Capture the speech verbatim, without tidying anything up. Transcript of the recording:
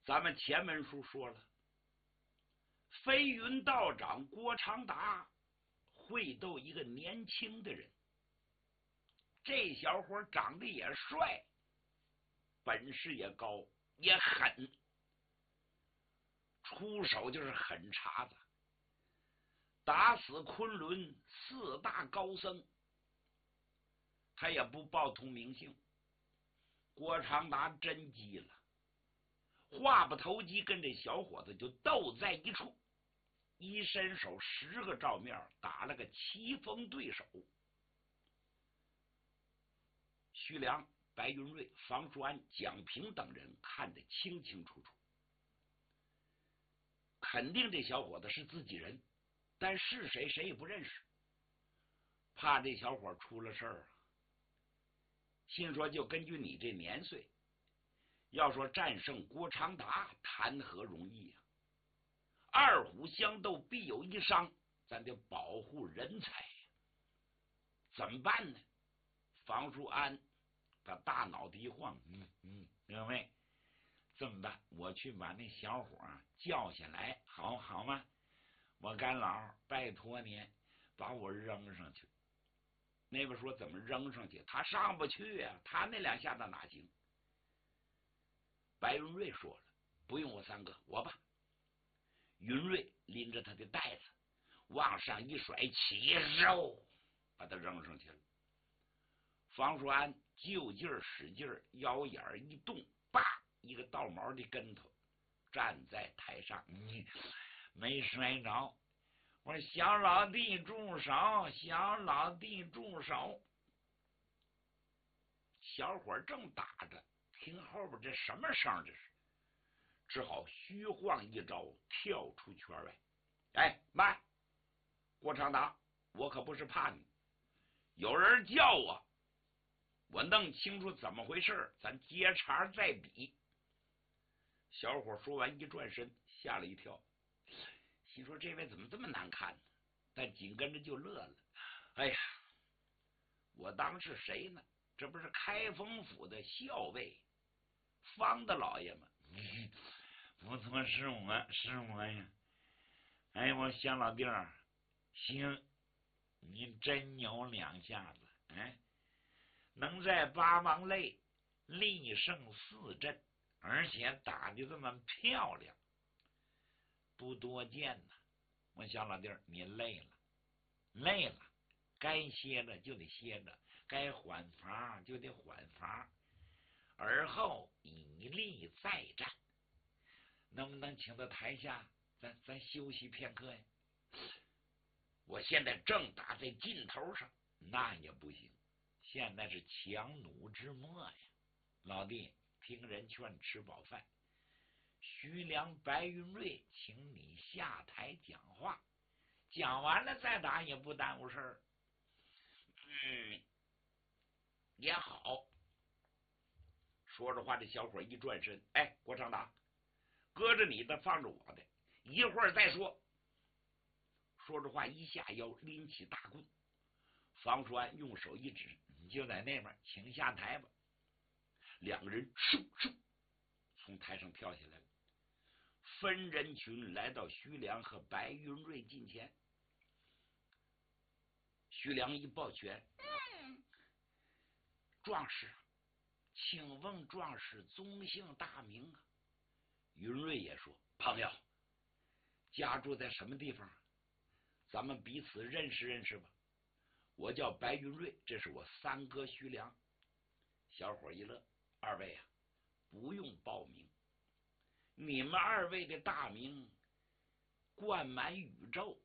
咱们前文书说了，飞云道长郭长达会斗一个年轻的人，这小伙长得也帅，本事也高，也狠，出手就是狠茬子，打死昆仑四大高僧，他也不报通名姓。郭长达真急了，话不投机，跟这小伙子就斗在一处，一伸手十个照面，打了个棋逢对手。徐良、白云瑞、房叔安、蒋平等人看得清清楚楚，肯定这小伙子是自己人，但是谁谁也不认识，怕这小伙出了事儿啊。心说就根据你这年岁，要说战胜郭长达谈何容易啊！二虎相斗必有一伤，咱得保护人才呀，怎么办呢？房叔安把大脑袋一晃，嗯嗯，各位这么办？我去把那小伙叫下来，好好吗？我干老拜托你把我扔上去。那边说怎么扔上去？他上不去啊，他那两下子哪行？白云瑞说了，不用我三哥，我吧。云瑞拎着他的袋子往上一甩，起肉把他扔上去了。房叔安就劲儿使劲儿，腰眼一动，叭一个倒毛的跟头站在台上，你没摔着。我说小老弟住手，小老弟住手。小伙正打着，听后边这什么声这是，只好虚晃一招跳出圈外。哎，慢！郭长达，我可不是怕你，有人叫我，我弄清楚怎么回事，咱接茬再比。小伙说完一转身，吓了一跳，心说这位怎么这么难看呢？但紧跟着就乐了。哎呀，我当是谁呢？这不是开封府的校尉方大老爷吗？不错，是我是我呀。哎，我小老弟儿，行，你真有两下子，哎，能在八王擂力胜四阵，而且打得这么漂亮，不多见呐。我小老弟儿，你累了，累了，该歇着就得歇着，该缓罚就得缓罚，而后以力再战。能不能请到台下，咱咱休息片刻呀？我现在正打在劲头上，那也不行，现在是强弩之末呀。老弟，听人劝，吃饱饭。徐良、白云瑞，请你下台讲话，讲完了再打也不耽误事儿。嗯，也好。说着话，这小伙一转身，哎，郭长达，搁着你的，放着我的，一会儿再说。说着话，一下腰，拎起大棍。房叔安用手一指，你就在那边，请下台吧。两个人嗖嗖从台上跳下来了，分人群来到徐良和白云瑞近前。徐良一抱拳，嗯，壮士，请问壮士宗姓大名啊？云瑞也说，朋友，家住在什么地方？咱们彼此认识认识吧。我叫白云瑞，这是我三哥徐良。小伙一乐，二位啊，不用报名，你们二位的大名冠满宇宙，